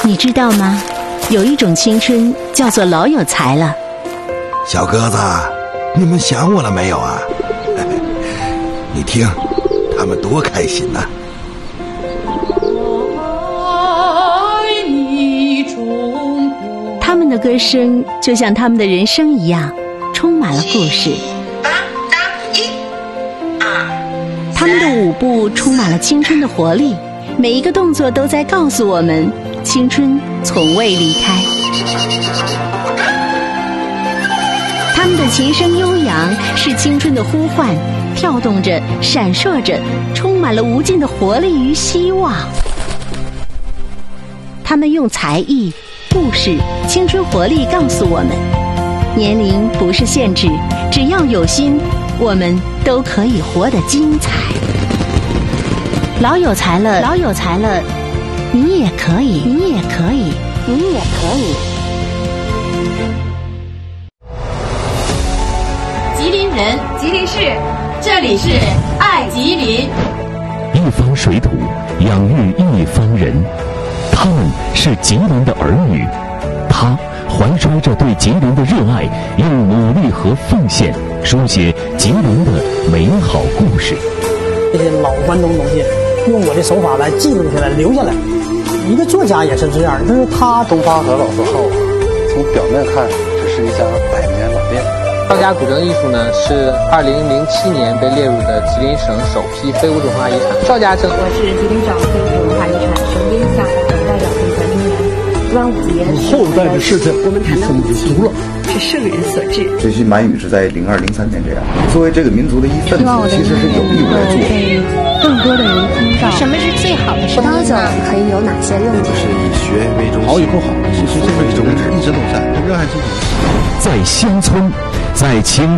你知道吗？有一种青春叫做老有才了。 小鸽子，你们想我了没有啊？你听，他们多开心呐！ 他们的歌声就像他们的人生一样，充满了故事。他们的舞步充满了青春的活力，每一个动作都在告诉我们，青春从未离开。他们的琴声悠扬，是青春的呼唤，跳动着，闪烁着，充满了无尽的活力与希望。他们用才艺、故事、青春活力告诉我们，年龄不是限制，只要有心，我们都可以活得精彩。老有才了，老有才了，你也可以，你也可以，你也可以。 吉林人，吉林市，这里是爱吉林。 一方水土养育一方人，他们是吉林的儿女，他怀揣着对吉林的热爱，用努力和奉献书写吉林的美好故事。 这些老关东东西，用我的手法来记录下来，留下来。一个作家也是这样，就是他东方和老字号，从表面看，这是一家百年老店。 赵家古筝艺术呢，是2007年被列入的吉林省首批非物质文化遗产。赵家筝， 我是吉林省非物质文化遗产省编项目代表评选人员。端午节， 后代的事情我们谈到民族了， 是圣人所致。 这些满语是在02、03年这样。作为这个民族的一份子，其实是有义务来做。 更多的人听到什么是最好的声音呢？ 可以有哪些用途？ 就是以学为中心。 好以后好，其实这份宗旨一直都在，热爱自己。 在乡村，在青